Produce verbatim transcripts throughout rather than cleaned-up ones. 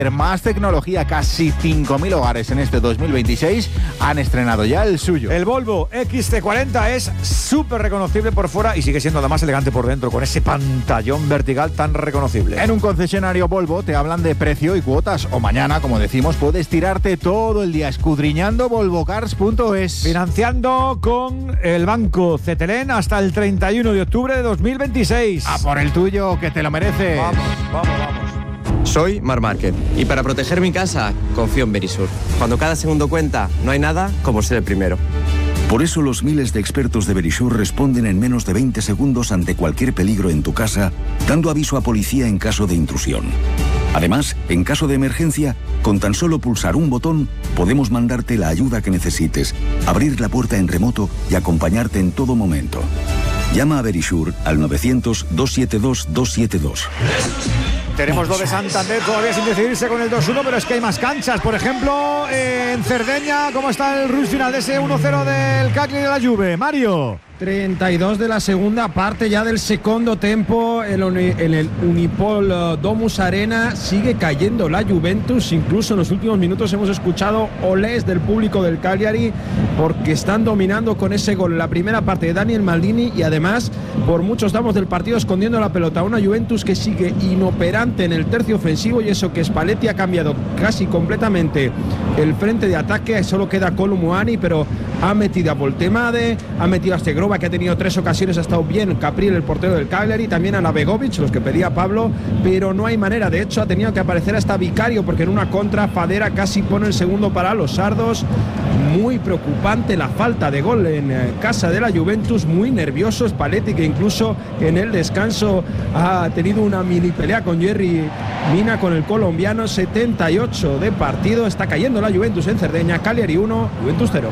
Más tecnología, casi cinco mil hogares en este dos mil veintiséis han estrenado ya el suyo. El Volvo X C cuarenta es súper reconocible por fuera y sigue siendo además elegante por dentro, con ese pantallón vertical tan reconocible. En un concesionario Volvo te hablan de precio y cuotas, o mañana, como decimos, puedes tirarte todo el día escudriñando volvo cars punto es. Financiando con el banco Cetelén hasta el treinta y uno de octubre de dos mil veintiséis. A por el tuyo, que te lo mereces. Vamos, vamos, vamos. Soy Mar Márquez y para proteger mi casa confío en Verisur. Cuando cada segundo cuenta, no hay nada como ser el primero. Por eso los miles de expertos de Verisur responden en menos de veinte segundos ante cualquier peligro en tu casa, dando aviso a policía en caso de intrusión. Además, en caso de emergencia, con tan solo pulsar un botón, podemos mandarte la ayuda que necesites, abrir la puerta en remoto y acompañarte en todo momento. Llama a Verisur al novecientos, doscientos setenta y dos, doscientos setenta y dos. Tenemos lo de Santander todavía sin decidirse con el dos uno, pero es que hay más canchas. Por ejemplo, en Cerdeña, ¿cómo está el rush final de ese uno cero del Cagliari de la Juve? Mario. treinta y dos de la segunda parte ya del segundo tempo en el Unipol Domus Arena. Sigue cayendo la Juventus, incluso en los últimos minutos hemos escuchado olés del público del Cagliari porque están dominando con ese gol en la primera parte de Daniel Maldini y además por muchos damos del partido escondiendo la pelota. Una Juventus que sigue inoperante en el tercio ofensivo y eso que Spalletti ha cambiado casi completamente el frente de ataque. Solo queda Kolo Muani, pero ha metido a Voltemade, ha metido a Stegrova, que ha tenido tres ocasiones, ha estado bien Capriel, el portero del Cagliari, también a Nabegovic, los que pedía Pablo, pero no hay manera. De hecho, ha tenido que aparecer hasta Vicario, porque en una contra Fadera casi pone el segundo para los sardos. Muy preocupante la falta de gol en casa de la Juventus, muy nervioso Spalletti, que incluso en el descanso ha tenido una mini pelea con Jerry Mina, con el colombiano. Setenta y ocho de partido, está cayendo la Juventus en Cerdeña. Cagliari uno, Juventus cero.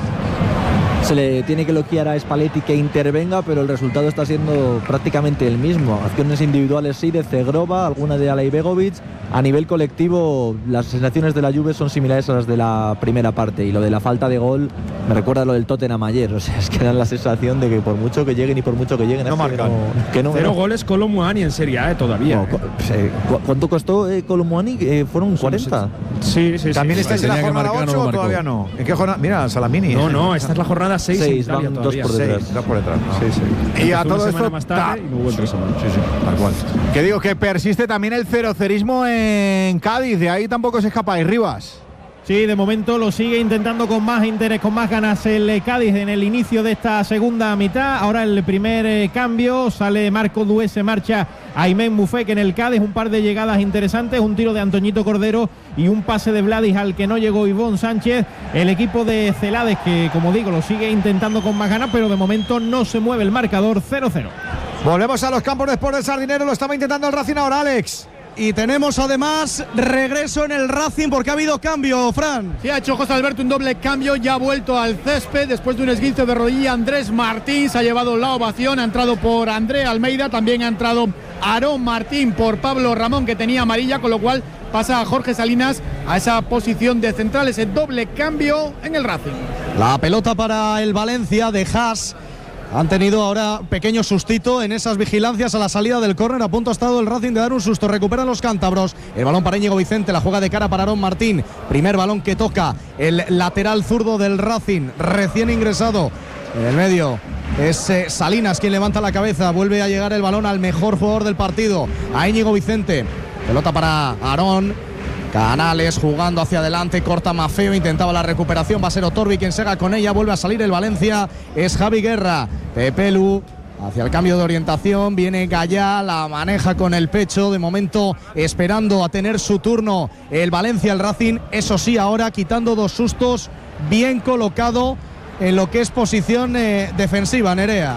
Se le tiene que elogiar a Spalletti que intervenga, pero el resultado está siendo prácticamente el mismo. Acciones individuales sí de Cegrova, alguna de Alay Begovic. A nivel colectivo, las sensaciones de la Juve son similares a las de la primera parte, y lo de la falta de gol me recuerda a lo del Tottenham ayer. O sea, es que dan la sensación de que por mucho que lleguen y por mucho que lleguen, no marcan. No, que no, Cero no. goles Kolo Muani en Serie A, eh, todavía. No, eh. ¿Cuánto costó eh, Kolo Muani? Eh, ¿Fueron cuarenta? Sí, sí, sí. ¿También estáis en la jornada ocho o todavía no? ¿En qué jornada? Mira, Salamini. No, no, esta es la jornada seis. seis, van dos por detrás. Seis, dos por detrás. No. Sí, sí. Y a todo esto más tarde, y hubo el tres semanas. Sí, sí, tal cual. Que digo que persiste también el cerocerismo en Cádiz, de ahí tampoco se escapáis, Rivas. Sí, de momento lo sigue intentando con más interés, con más ganas el Cádiz en el inicio de esta segunda mitad. Ahora el primer eh, cambio, sale Marco Dué, se marcha Aymen Mufek en el Cádiz, un par de llegadas interesantes, un tiro de Antoñito Cordero y un pase de Vladis al que no llegó Ivón Sánchez. El equipo de Celades, que como digo lo sigue intentando con más ganas, pero de momento no se mueve el marcador. Cero cero. Volvemos a los campos de Sport del Sardinero, lo estaba intentando el Racing ahora, Alex. Y tenemos además regreso en el Racing porque ha habido cambio, Fran. Sí, ha hecho José Alberto un doble cambio, ya ha vuelto al césped después de un esguince de rodilla. Andrés Martín se ha llevado la ovación, ha entrado por André Almeida, también ha entrado Aarón Martín por Pablo Ramón, que tenía amarilla, con lo cual pasa a Jorge Salinas a esa posición de central, ese doble cambio en el Racing. La pelota para el Valencia de Haas. Han tenido ahora pequeño sustito en esas vigilancias a la salida del córner. A punto ha estado el Racing de dar un susto. Recuperan los cántabros. El balón para Íñigo Vicente. La juega de cara para Aarón Martín. Primer balón que toca el lateral zurdo del Racing, recién ingresado. En el medio es eh, Salinas quien levanta la cabeza. Vuelve a llegar el balón al mejor jugador del partido, a Íñigo Vicente. Pelota para Aarón. Canales jugando hacia adelante, corta Mafeo, intentaba la recuperación, va a ser Otorbi quien se haga con ella, vuelve a salir el Valencia, es Javi Guerra, Pepelu hacia el cambio de orientación, viene Gallá, la maneja con el pecho, de momento esperando a tener su turno el Valencia, el Racing, eso sí, ahora quitando dos sustos, bien colocado en lo que es posición eh, defensiva, Nerea.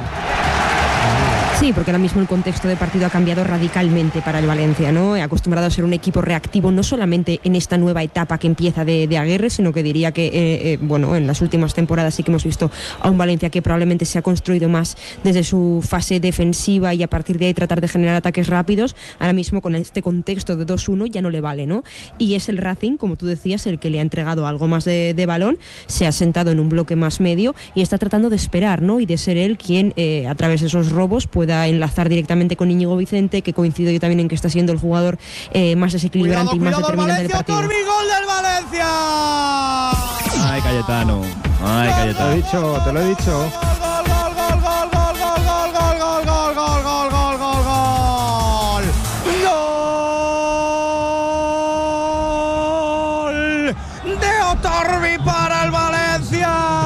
Sí, porque ahora mismo el contexto de partido ha cambiado radicalmente para el Valencia, ¿no? Acostumbrado a ser un equipo reactivo, no solamente en esta nueva etapa que empieza de, de Aguirre, sino que diría que, eh, eh, bueno, en las últimas temporadas sí que hemos visto a un Valencia que probablemente se ha construido más desde su fase defensiva y a partir de ahí tratar de generar ataques rápidos. Ahora mismo con este contexto de dos uno ya no le vale, ¿no? Y es el Racing, como tú decías, el que le ha entregado algo más de, de balón, se ha sentado en un bloque más medio y está tratando de esperar, ¿no? Y de ser él quien, eh, a través de esos robos, pueda pueda enlazar directamente con Íñigo Vicente, que coincido yo también en que está siendo el jugador eh, más desequilibrante cuidado, y más determinante del partido. Torbi, gol del Valencia. Ay, Cayetano. Ay, Cayetano. Te lo he dicho, te lo he dicho. Torbi para el Valencia.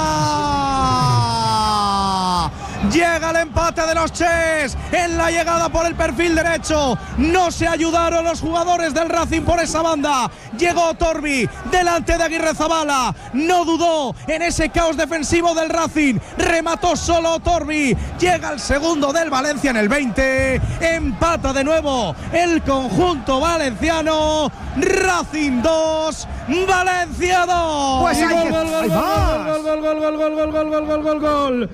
Llega el empate de los Ches en la llegada por el perfil derecho. No se ayudaron los jugadores del Racing por esa banda. Llegó Torbi delante de Aguirrezabala. No dudó en ese caos defensivo del Racing. Remató solo Torbi. Llega el segundo del Valencia en el veinte. Empata de nuevo el conjunto valenciano. Racing dos, Valencia dos. Pues hay Gol, que- gol, gol, hay gol, más. gol, gol, gol, gol, gol, gol, gol, gol, gol, gol, gol,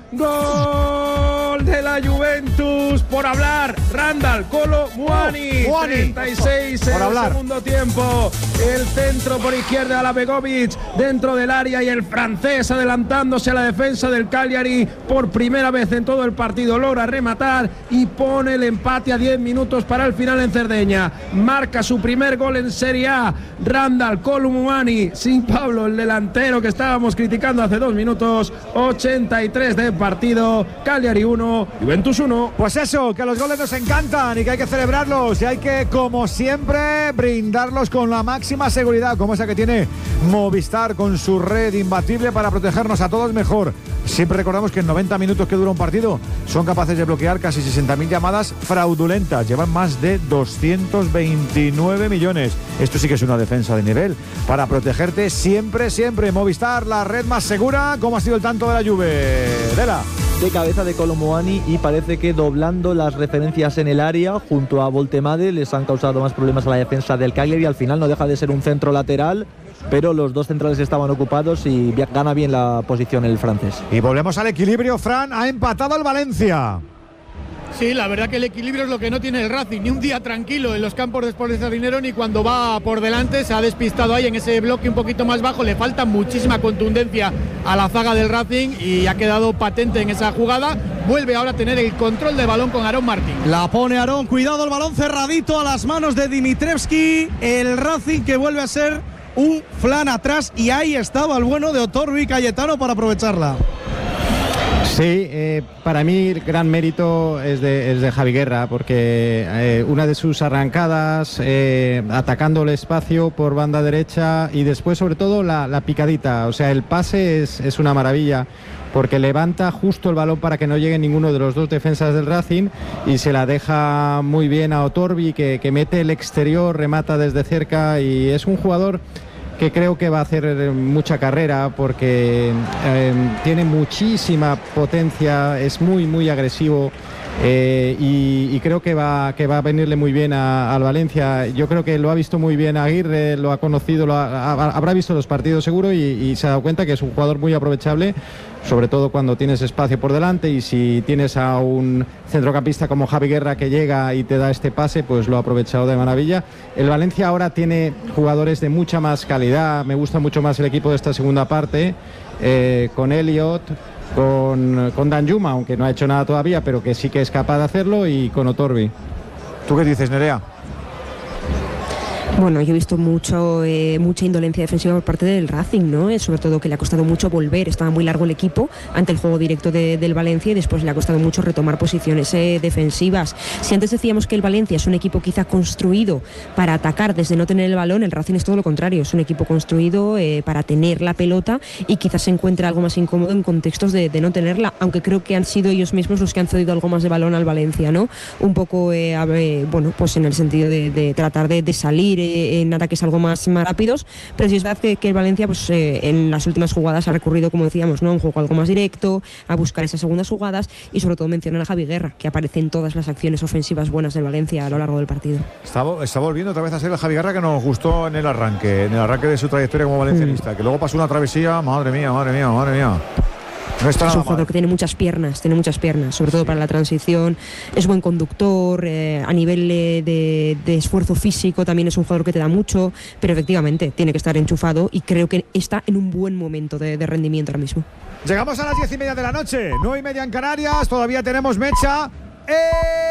gol de la Juventus por hablar. Randall Kolo Muani, Oh, Muani. treinta y seis Por en el hablar. segundo tiempo. El centro por izquierda a la Begovic dentro del área y el francés adelantándose a la defensa del Cagliari por primera vez en todo el partido. Logra rematar y pone el empate a diez minutos para el final en Cerdeña. Marca su primer gol en Serie A. Randall Kolo Muani, sin Pablo, el delantero que estábamos criticando hace dos minutos. ochenta y tres de partido. Cagliari uno, Juventus uno. Pues eso, que los goles nos encantan y que hay que celebrarlos y hay que, como siempre, brindarlos con la máxima seguridad, como esa que tiene Movistar con su red imbatible para protegernos a todos mejor. Siempre recordamos que en noventa minutos que dura un partido son capaces de bloquear casi sesenta mil llamadas fraudulentas. Llevan más de doscientos veintinueve millones. Esto sí que es una defensa de nivel para protegerte siempre, siempre. Movistar, la red más segura. ¿Cómo ha sido el tanto de la Juve? Dela. De cabeza de Kolo Muani y parece que doblando las referencias en el área junto a Voltemade les han causado más problemas a la defensa del Cagliari. Al final no deja de ser un centro lateral, pero los dos centrales estaban ocupados y gana bien la posición el francés. Y volvemos al equilibrio, Fran. Ha empatado el Valencia. Sí, la verdad que el equilibrio es lo que no tiene el Racing. Ni un día tranquilo en los campos de Sporting Sardinero, ni cuando va por delante. Se ha despistado ahí en ese bloque un poquito más bajo. Le falta muchísima contundencia a la zaga del Racing y ha quedado patente en esa jugada. Vuelve ahora a tener el control del balón con Aarón Martín. La pone Aarón, cuidado el balón cerradito a las manos de Dimitrevski. El Racing que vuelve a ser un flan atrás y ahí estaba el bueno de Otorbi Cayetano para aprovecharla. Sí, eh, para mí el gran mérito es de, es de Javi Guerra, porque eh, una de sus arrancadas, eh, atacando el espacio por banda derecha y después sobre todo la, la picadita, o sea, el pase es, es una maravilla, porque levanta justo el balón para que no llegue ninguno de los dos defensas del Racing y se la deja muy bien a Otorbi, que, que mete el exterior, remata desde cerca y es un jugador que creo que va a hacer mucha carrera porque eh, tiene muchísima potencia, es muy muy agresivo eh, y, y creo que va, que va a venirle muy bien a, al Valencia. Yo creo que lo ha visto muy bien Aguirre, lo ha conocido, lo ha, ha, habrá visto los partidos seguro y, y se ha dado cuenta que es un jugador muy aprovechable, sobre todo cuando tienes espacio por delante, y si tienes a un centrocampista como Javi Guerra que llega y te da este pase, pues lo ha aprovechado de maravilla. El Valencia ahora tiene jugadores de mucha más calidad, me gusta mucho más el equipo de esta segunda parte, eh, con Elliot, con, con Danjuma, aunque no ha hecho nada todavía, pero que sí que es capaz de hacerlo, y con Otorbi. ¿Tú qué dices, Nerea? Bueno, yo he visto mucho, eh, mucha indolencia defensiva por parte del Racing, ¿no? Eh, sobre todo que le ha costado mucho volver, estaba muy largo el equipo ante el juego directo de, del Valencia y después le ha costado mucho retomar posiciones eh, defensivas. Si antes decíamos que el Valencia es un equipo quizá construido para atacar desde no tener el balón, el Racing es todo lo contrario, es un equipo construido eh, para tener la pelota y quizás se encuentre algo más incómodo en contextos de, de no tenerla, aunque creo que han sido ellos mismos los que han cedido algo más de balón al Valencia, ¿no? Un poco, eh, a ver, bueno, pues en el sentido de, de tratar de, de salir eh, en ataques algo más, más rápidos, pero sí es verdad que, que el Valencia pues eh, en las últimas jugadas ha recurrido, como decíamos, ¿no? A un juego algo más directo, a buscar esas segundas jugadas y sobre todo mencionar a Javi Guerra, que aparece en todas las acciones ofensivas buenas del Valencia a lo largo del partido. Está, está volviendo otra vez a ser el Javi Guerra que nos gustó en el arranque, en el arranque de su trayectoria como valencianista, mm. que luego pasó una travesía, madre mía, madre mía, madre mía. No está es un nada jugador mal. que tiene muchas piernas, tiene muchas piernas, sobre todo para la transición, es buen conductor, eh, a nivel eh, de, de esfuerzo físico también es un jugador que te da mucho, pero efectivamente tiene que estar enchufado y creo que está en un buen momento de, de rendimiento ahora mismo. Llegamos a las diez y media de la noche, nueve y media en Canarias, todavía tenemos mecha. ¡Eh!